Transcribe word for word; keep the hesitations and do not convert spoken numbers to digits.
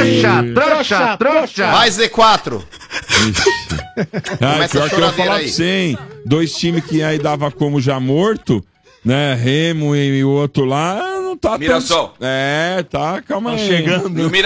Trouxa, trouxa, trouxa. Vai, Z quatro. Ah, pior que eu ia falar pra você, hein? Dois times que aí dava como já morto, né? Remo e o outro lá, não tá Mirassol. tão... É, tá, calma Tá aí. chegando. E o